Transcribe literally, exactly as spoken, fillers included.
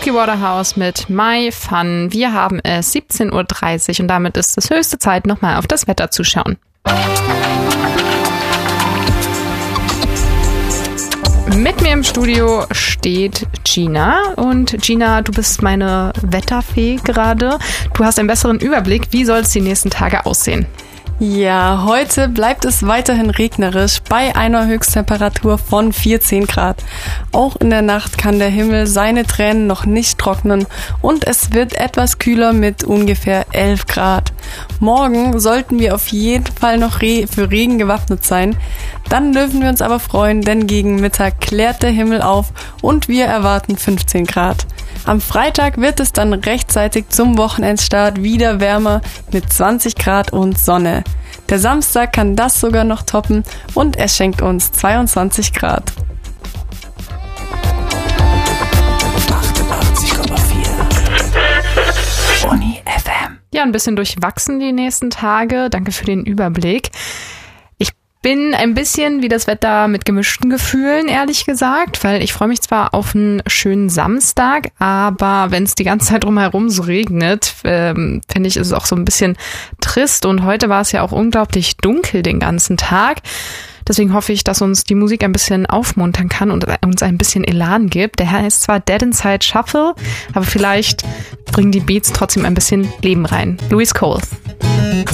Cookie Waterhouse mit My Fun. Wir haben es siebzehn Uhr dreißig und damit ist es höchste Zeit, nochmal auf das Wetter zu schauen. Mit mir im Studio steht Gina und Gina, du bist meine Wetterfee gerade. Du hast einen besseren Überblick. Wie soll es die nächsten Tage aussehen? Ja, heute bleibt es weiterhin regnerisch bei einer Höchsttemperatur von vierzehn Grad. Auch in der Nacht kann der Himmel seine Tränen noch nicht trocknen und es wird etwas kühler mit ungefähr elf Grad. Morgen sollten wir auf jeden Fall noch re- für Regen gewappnet sein. Dann dürfen wir uns aber freuen, denn gegen Mittag klärt der Himmel auf und wir erwarten fünfzehn Grad. Am Freitag wird es dann rechtzeitig zum Wochenendstart wieder wärmer mit zwanzig Grad und Sonne. Der Samstag kann das sogar noch toppen und er schenkt uns zweiundzwanzig Grad. achtundachtzig Komma vier Uni F M. Ja, ein bisschen durchwachsen die nächsten Tage. Danke für den Überblick. Bin ein bisschen wie das Wetter mit gemischten Gefühlen, ehrlich gesagt, weil ich freue mich zwar auf einen schönen Samstag, aber wenn es die ganze Zeit drumherum so regnet, ähm, finde ich, ist es auch so ein bisschen trist und heute war es ja auch unglaublich dunkel den ganzen Tag. Deswegen hoffe ich, dass uns die Musik ein bisschen aufmuntern kann und uns ein bisschen Elan gibt. Der heißt zwar Dead Inside Shuffle, aber vielleicht bringen die Beats trotzdem ein bisschen Leben rein. Louis Cole.